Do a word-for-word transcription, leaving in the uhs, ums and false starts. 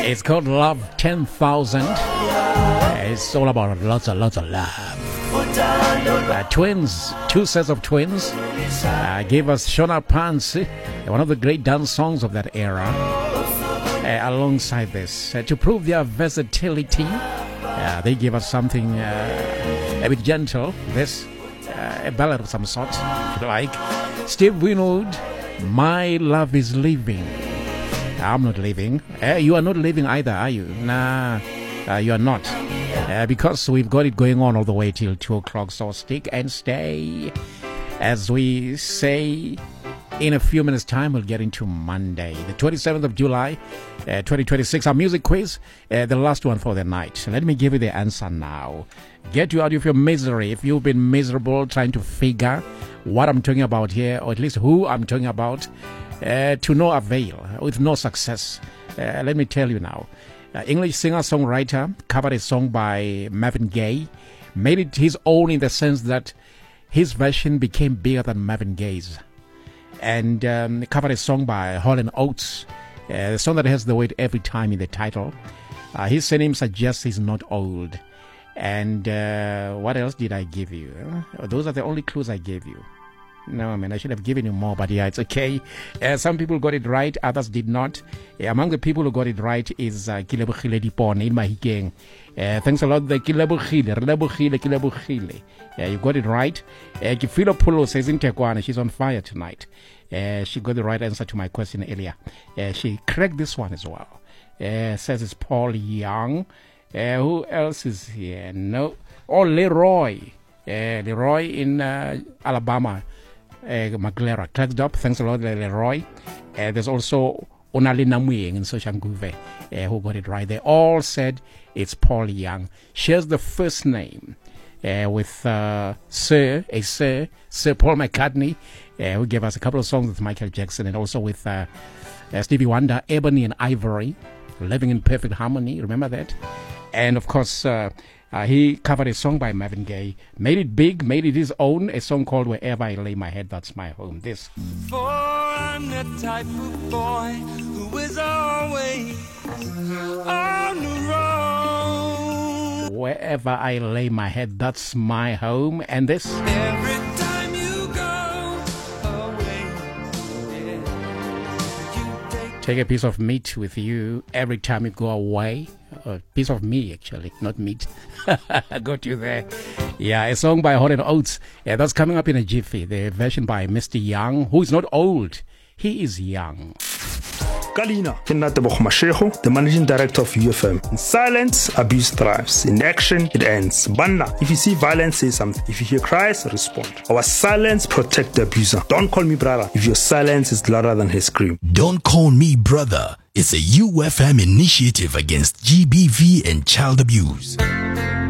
It's called Love ten thousand. It's all about lots and lots of love. Uh, twins, two sets of twins, uh, gave us Shona Pansi, one of the great dance songs of that era. Uh, alongside this, uh, to prove their versatility, uh, they gave us something uh, a bit gentle. This, uh, a ballad of some sort, if you like. Steve Winwood, My Love Is Leaving. I'm not leaving. Uh, you are not leaving either, are you? Nah, uh, you are not. Uh, because we've got it going on all the way till two o'clock. So stick and stay. As we say, in a few minutes' time, we'll get into Monday, the twenty-seventh of July, uh, twenty twenty-six. Our music quiz, uh, the last one for the night. Let me give you the answer now. Get you out of your misery. If you've been miserable trying to figure what I'm talking about here, or at least who I'm talking about, uh, to no avail, with no success, uh, let me tell you now. Uh, English singer-songwriter covered a song by Marvin Gaye, made it his own in the sense that his version became bigger than Marvin Gaye's. And um, covered a song by Hall and Oates, uh, a song that has the word every time in the title. Uh, his surname suggests he's not old. And uh, what else did I give you? Uh, those are the only clues I gave you. No, I mean, I should have given you more, but yeah, it's okay. Uh, some people got it right, others did not. Uh, among the people who got it right is uh, Kilebogile Dipone in Mahikeng. Uh, thanks a lot, the Kilebogile, Kilebogile, Kilebogile. Yeah, you got it right. Uh, Kifilo Polo says in Tekwana, she's on fire tonight. Uh, she got the right answer to my question earlier. Uh, she cracked this one as well. Uh, says it's Paul Young. Uh, who else is here? No. Oh, Leroy. Uh, Leroy in uh, Alabama. Uh, Maglera cracked up. Thanks a lot, Leroy. Uh, there's also Onali Namuyeng in Soshanguve, uh, who got it right. They all said it's Paul Young. Shares the first name uh, with uh, Sir, a Sir, Sir Paul McCartney, uh, who gave us a couple of songs with Michael Jackson, and also with uh, uh, Stevie Wonder, Ebony and Ivory, Living in Perfect Harmony. Remember that? And of course, uh, Uh, he covered a song by Marvin Gaye, made it big, made it his own, a song called Wherever I Lay My Head, That's My Home. This. For I'm the type of boy who is always on the road. Wherever I lay my head, that's my home. And this. Every time you go away, yeah, you take, take a piece of meat with you every time you go away. A piece of me, actually, not meat. I got you there. Yeah, a song by Hall and Oates. Yeah, that's coming up in a jiffy. The version by Mister Young, who is not old. He is young. Kalina, the managing director of U F M. In silence, abuse thrives. In action, it ends. Banna, if you see violence, say something. If you hear cries, respond. Our silence protect the abuser. Don't call me brother if your silence is louder than his scream. Don't Call Me Brother is a U F M initiative against G B V and child abuse.